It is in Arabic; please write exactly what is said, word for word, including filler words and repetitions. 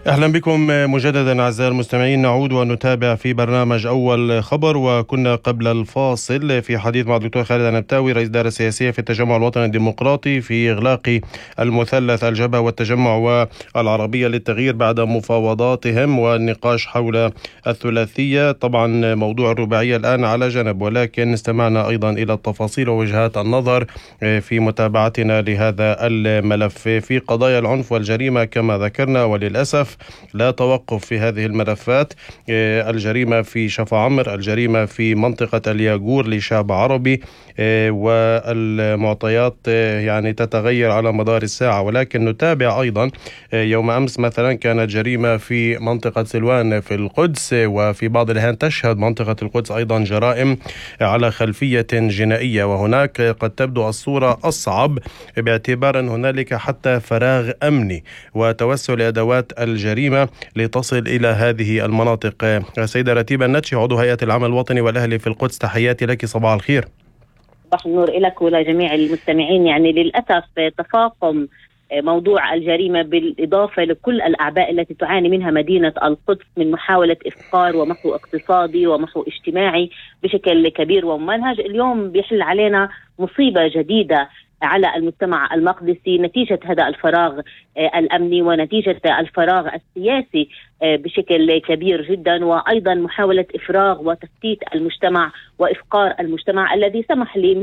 أهلا بكم مجددا أعزائي المستمعين. نعود ونتابع في برنامج أول خبر، وكنا قبل الفاصل في حديث مع الدكتور خالد النبتاوي رئيس الإدارة السياسية في التجمع الوطني الديمقراطي في إغلاق المثلث الجبهة والتجمع والعربية للتغيير بعد مفاوضاتهم والنقاش حول الثلاثية. طبعا موضوع الرباعية الآن على جنب، ولكن استمعنا أيضا إلى التفاصيل ووجهات النظر في متابعتنا لهذا الملف في قضايا العنف والجريمة كما ذكرنا، وللأسف لا توقف في هذه الملفات. الجريمة في شفا عمر، الجريمة في منطقة الياغور لشعب عربي، والمعطيات يعني تتغير على مدار الساعة. ولكن نتابع أيضا يوم أمس مثلا كانت جريمة في منطقة سلوان في القدس، وفي بعض الأحيان تشهد منطقة القدس أيضا جرائم على خلفية جنائية، وهناك قد تبدو الصورة أصعب باعتبار أن هنالك حتى فراغ أمني وتوسع لأدوات الجريمة لتصل إلى هذه المناطق. سيدة رتيبة النتشي، عضو هيئة العمل الوطني والأهلي في القدس، تحياتي لك، صباح الخير. صباح النور لك ولجميع المستمعين. يعني للأسف تفاقم موضوع الجريمة بالإضافة لكل الأعباء التي تعاني منها مدينة القدس من محاولة إفقار ومحو اقتصادي ومحو اجتماعي بشكل كبير وممنهج، اليوم بيحل علينا مصيبة جديدة على المجتمع المقدسي نتيجة هذا الفراغ الأمني ونتيجة الفراغ السياسي بشكل كبير جدا، وأيضا محاولة إفراغ وتفتيت المجتمع وإفقار المجتمع الذي سمح لي